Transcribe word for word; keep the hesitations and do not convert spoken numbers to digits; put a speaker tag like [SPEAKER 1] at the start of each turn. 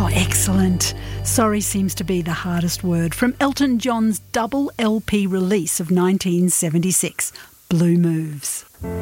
[SPEAKER 1] Oh, excellent. Sorry seems to be the hardest word. From Elton John's double L P release of nineteen seventy-six, Blue Moves.